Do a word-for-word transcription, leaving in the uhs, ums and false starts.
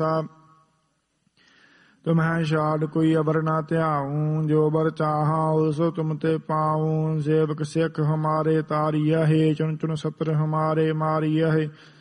तुम्हें शाद कोई अबर ना त्याऊं, जो बर चाहा सो तुम ते पाऊं। सेवक सिख हमारे तारिया है, चुन चुन सत्र हमारे मारिया है।